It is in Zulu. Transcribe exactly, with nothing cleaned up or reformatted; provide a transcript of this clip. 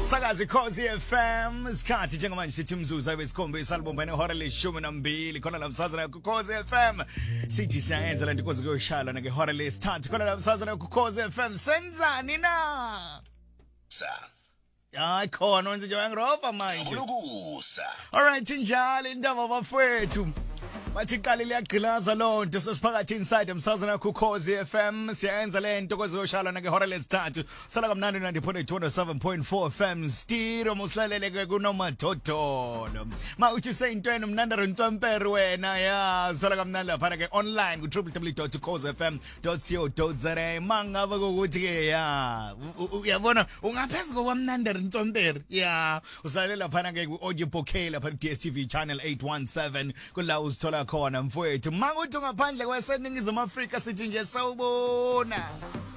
Sakazi Khosi F M isikhathi njengamanje sithi umzuzu abesikhombisa alibumbene ihora leshumi nambili khona la msazana ku Khosi F M sithi siyayenza lentoikoze kuyoshala na ngehora lesithathu khona la msazana ku Khosi F M senzani na sa hayi khona wenze nje ngirofa manje ulukusa. Alright njalo indaba bafethu bathi qali liyagqilaza lonto sesiphakathi inside emsazana ku Khosi F M siyenza lento kwezoshala na ngehora lesithathu sala kamnandi ninety point two seven point four F M stiro muslaleleke kunomathotholo ma uthi seyintweni mnandaro ntsomperi wena ya sala kamnandi lapha ke online ku w w w dot khosi f m dot co dot za mangaba ukuthi ke ya uyabona ungaphezulu kwamnandaro ntsomperi ya usalela lapha ke ku audio bouquet lapha D S T V channel eight one seven kula uzithola khona mfowethu manguthi ungaphandle kwaseningizimu Afrika sithi nje sawubona.